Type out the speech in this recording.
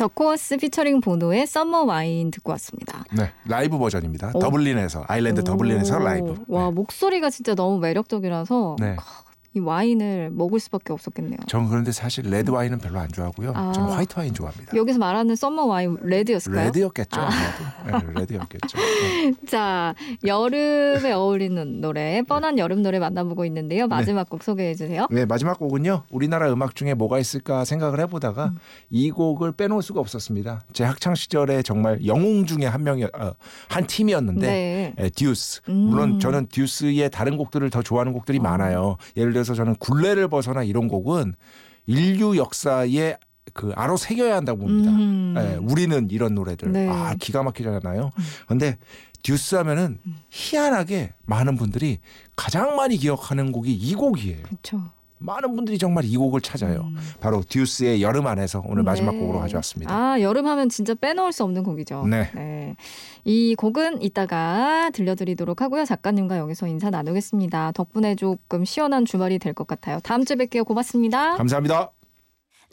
더 코어스 피처링 보노의 썸머 와인 듣고 왔습니다. 네, 라이브 버전입니다. 더블린에서 아일랜드 더블린에서 라이브. 와, 네. 목소리가 진짜 너무 매력적이라서 네. 이 와인을 먹을 수밖에 없었겠네요. 전 그런데 사실 레드 와인은 별로 안 좋아하고요. 저는 화이트 와인 좋아합니다. 여기서 말하는 썸머 와인 레드였을까요? 레드였겠죠. 네, 레드였겠죠. 네. 자, 여름에 어울리는 노래, 뻔한 여름 노래 만나보고 있는데요. 마지막 곡 소개해 주세요. 네, 마지막 곡은요. 우리나라 음악 중에 뭐가 있을까 생각을 해보다가 이 곡을 빼놓을 수가 없었습니다. 제 학창 시절에 정말 영웅 중에 한 팀이었는데 네. 듀스. 물론 저는 듀스의 다른 곡들을 더 좋아하는 곡들이 많아요. 예를 들어서 저는 굴레를 벗어나 이런 곡은 인류 역사에 그 알아 새겨야 한다고 봅니다. 네, 우리는 이런 노래들 네. 기가 막히잖아요. 그런데 듀스 하면은 희한하게 많은 분들이 가장 많이 기억하는 곡이 이 곡이에요. 그렇죠. 많은 분들이 정말 이 곡을 찾아요. 바로 듀스의 여름 안에서 오늘 마지막 곡으로 가져왔습니다. 아, 여름 하면 진짜 빼놓을 수 없는 곡이죠. 네. 이 곡은 이따가 들려드리도록 하고요. 작가님과 여기서 인사 나누겠습니다. 덕분에 조금 시원한 주말이 될 것 같아요. 다음 주에 뵐게요. 고맙습니다. 감사합니다.